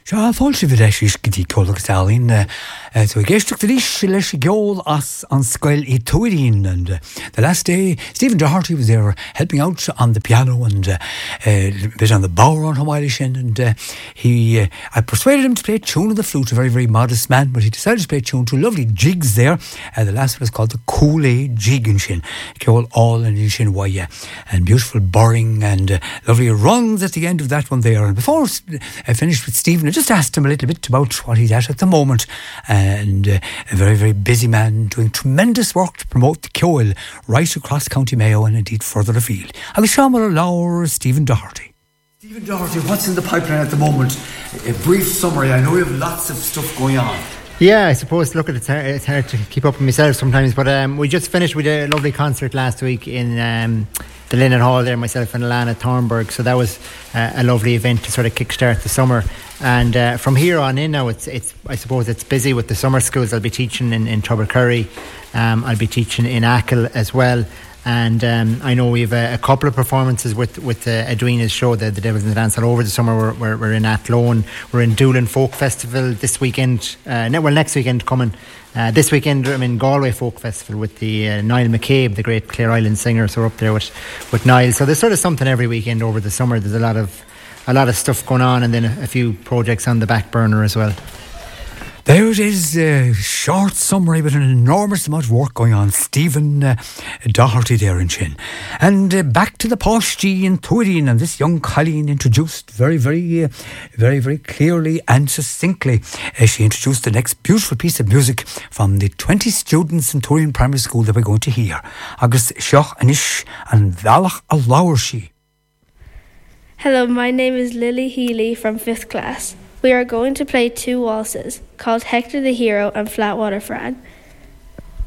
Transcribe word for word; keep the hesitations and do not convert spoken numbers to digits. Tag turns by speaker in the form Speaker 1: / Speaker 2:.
Speaker 1: Ja, fáilte bhí leis is go dtí cólagus álín. So I géisteach leis leis geol as an scoil I Tuirín. And uh, the last day, Stephen Doherty was there helping out on the piano and uh, a bit on the bower on Hawaii. And uh, he, uh, I persuaded him to play a tune on the flute, a very, very modest man, but he decided to play a tune, two lovely jigs there. Uh, the last one is called the Kool-Aid Jig in Shin. Geol all in Shin Waya. And beautiful burring and uh, lovely runs at the end of that one there. And before I finished with Stephen, I just asked him a little bit about what he's at at the moment. And uh, a very, very busy man doing tremendous work to promote the Ceoil right across County Mayo and indeed further afield. I was Sean Lauer, Stephen Doherty. Stephen Doherty, what's in the pipeline at the moment? A brief summary. I know you have lots of stuff going on.
Speaker 2: Yeah, I suppose, look, it's hard, it's hard to keep up with myself sometimes, but um, we just finished with a lovely concert last week in um, the Linen Hall there, myself and Alana Thornburg, so that was uh, a lovely event to sort of kickstart the summer. And uh, from here on in now, it's it's I suppose it's busy with the summer schools. I'll be teaching in, in Tubbercurry, um, I'll be teaching in Achill as well. And um, I know we have a, a couple of performances with with uh, Edwina's show, the, the Devils in the Dance, all over the summer. We're, we're, we're in Athlone, we're in Doolin Folk Festival this weekend, uh, well next weekend coming. Uh, this weekend I'm in Galway Folk Festival with the uh, Niall McCabe, the great Clare Island singer, so we're up there with, with Niall. So there's sort of something every weekend over the summer. There's a lot of a lot of stuff going on, and then a, a few projects on the back burner as well.
Speaker 1: There it is, a short summary but an enormous amount of work going on. Stephen uh, Doherty there in Shin. And uh, back to the Posh G in Tuirín, and this young Colleen introduced very, very, uh, very, very clearly and succinctly. Uh, she introduced the next beautiful piece of music from the twenty students in Tuirín Primary School that we're going to hear. Agus Seoch Anish and Valach Alawarshi.
Speaker 3: Hello, my name is Lily Healy from fifth class. We are going to play two waltzes called Hector the Hero and Flatwater Fran.